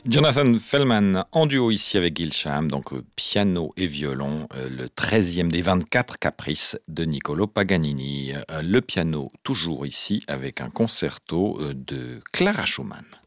Jonathan Fellman en duo ici avec Gil Shaham, donc piano et violon, le 13e des 24 caprices de Niccolò Paganini. Le piano toujours ici avec un concerto de Clara Schumann.